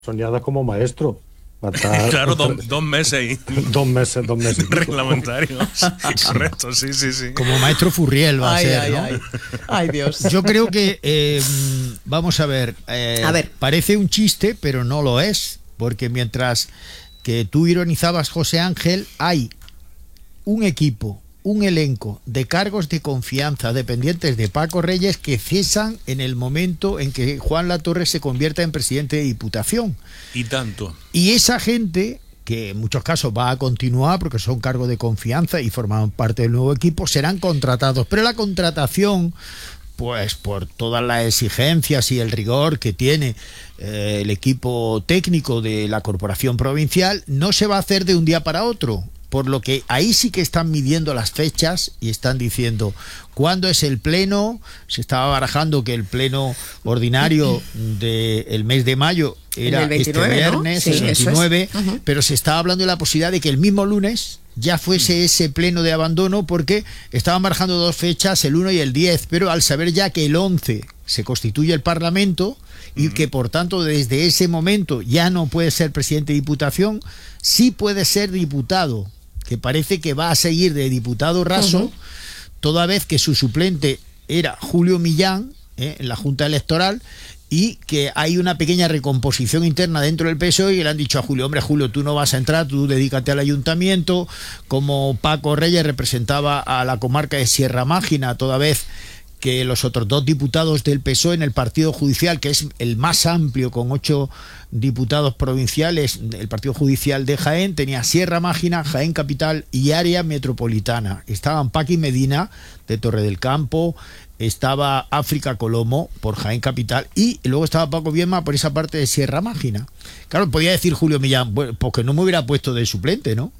soñadas como maestro. Claro, 2 meses. 2 meses. Reglamentarios. Correcto, sí. Como maestro Furriel va a ser, ¿no? Ay, Dios. Yo creo que, vamos a ver, parece un chiste, pero no lo es, porque mientras que tú ironizabas, José Ángel, hay un equipo, un elenco de cargos de confianza dependientes de Paco Reyes que cesan en el momento en que Juan Latorre se convierta en presidente de Diputación. Y tanto. Y esa gente, que en muchos casos va a continuar porque son cargos de confianza y forman parte del nuevo equipo, serán contratados. Pero la contratación, pues por todas las exigencias y el rigor que tiene el equipo técnico de la Corporación Provincial, no se va a hacer de un día para otro. Por lo que ahí sí que están midiendo las fechas y están diciendo cuándo es el pleno. Se estaba barajando que el pleno ordinario del mes de mayo era el 29, este viernes, ¿no? Sí, el 29, pero se estaba hablando de la posibilidad de que el mismo lunes ya fuese ese pleno de abandono, porque estaban barajando 2 fechas, el 1 y el 10, pero al saber ya que el 11 se constituye el Parlamento y que por tanto desde ese momento ya no puede ser presidente de Diputación, sí puede ser diputado, que parece que va a seguir de diputado raso, toda vez que su suplente era Julio Millán en la Junta Electoral, y que hay una pequeña recomposición interna dentro del PSOE y que le han dicho a Julio, hombre, Julio, tú no vas a entrar, tú dedícate al ayuntamiento, como Paco Reyes representaba a la comarca de Sierra Mágina, toda vez que los otros 2 diputados del PSOE en el Partido Judicial, que es el más amplio, con 8 diputados provinciales, el Partido Judicial de Jaén, tenía Sierra Mágina, Jaén Capital y área metropolitana. Estaban Paqui Medina, de Torre del Campo, estaba África Colomo, por Jaén Capital, y luego estaba Paco Viema por esa parte de Sierra Mágina. Claro, podía decir Julio Millán, bueno, pues que no me hubiera puesto de suplente, ¿no?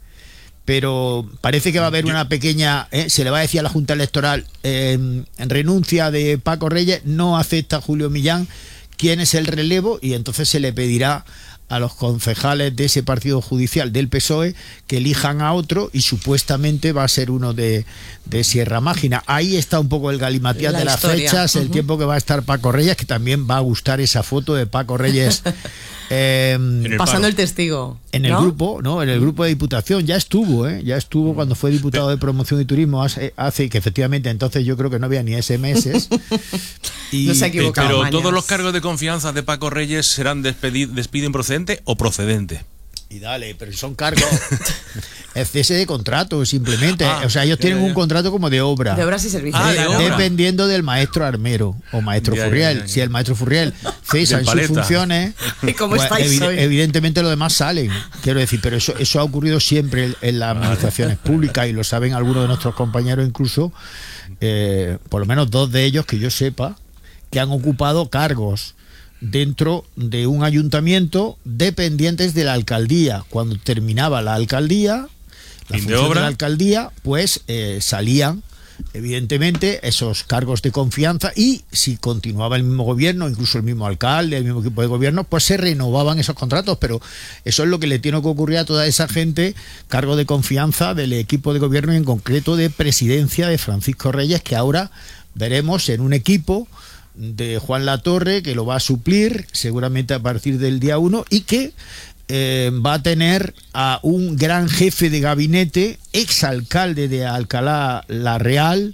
Pero parece que va a haber una pequeña, se le va a decir a la Junta Electoral, en renuncia de Paco Reyes, no acepta Julio Millán quién es el relevo, y entonces se le pedirá a los concejales de ese partido judicial del PSOE que elijan a otro, y supuestamente va a ser uno de Sierra Mágina. Ahí está un poco el galimatías de las fechas, el tiempo que va a estar Paco Reyes, que también va a gustar esa foto de Paco Reyes pasando el testigo en el grupo, ¿no? En el grupo de Diputación ya estuvo cuando fue diputado de Promoción y Turismo hace que efectivamente entonces yo creo que no había ni SMS. Y, no se ha equivocado. Pero Mañas. todos los cargos de confianza de Paco Reyes serán despido improcedente o procedente. Y dale, pero son cargos es cese de contrato simplemente, o sea, ellos tienen un contrato como de obra. De obras y servicios. Dependiendo del maestro armero o maestro Furriel. Si el maestro Furriel cesa en sus funciones, pues, evidentemente lo demás salen. Quiero decir, pero eso ha ocurrido siempre en las administraciones públicas, y lo saben algunos de nuestros compañeros incluso, por lo menos 2 de ellos que yo sepa, que han ocupado cargos dentro de un ayuntamiento dependientes de la alcaldía. Cuando terminaba la alcaldía, la función de la alcaldía, pues salían evidentemente esos cargos de confianza, y si continuaba el mismo gobierno, incluso el mismo alcalde, el mismo equipo de gobierno, pues se renovaban esos contratos. Pero eso es lo que le tiene que ocurrir a toda esa gente, cargo de confianza del equipo de gobierno y en concreto de presidencia de Francisco Reyes, que ahora veremos en un equipo de Juan Latorre, que lo va a suplir seguramente a partir del día 1, y que va a tener a un gran jefe de gabinete, exalcalde de Alcalá la Real,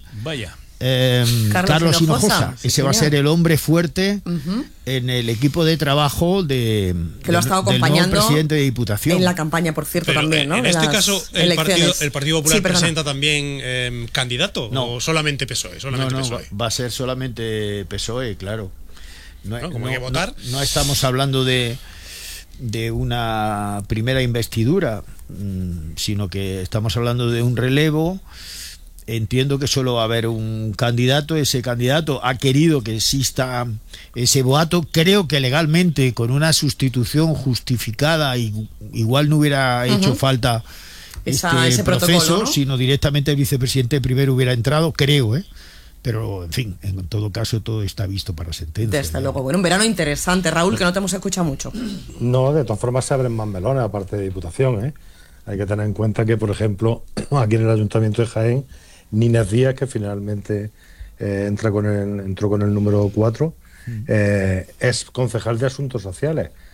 Carlos Hinojosa. Ese va a ser el hombre fuerte en el equipo de trabajo que lo ha estado acompañando del presidente de Diputación en la campaña, por cierto. Pero también, ¿no? En este caso el Partido Popular presenta también candidato, o solamente PSOE. PSOE. Va a ser solamente PSOE, claro. Como hay que votar. No estamos hablando de una primera investidura, sino que estamos hablando de un relevo. Entiendo que solo va a haber un candidato. Ese candidato ha querido que exista ese boato. Creo que legalmente, con una sustitución justificada, igual no hubiera hecho falta ese proceso, ¿no? Sino directamente el vicepresidente primero hubiera entrado, creo, Pero, en fin, en todo caso, todo está visto para sentencia. Desde luego. Bueno, un verano interesante, Raúl, que no te hemos escuchado mucho. No, de todas formas se abren más melones, aparte de Diputación, Hay que tener en cuenta que, por ejemplo, aquí en el Ayuntamiento de Jaén, Ninés Díaz, que finalmente entró con el número 4, es concejal de Asuntos Sociales.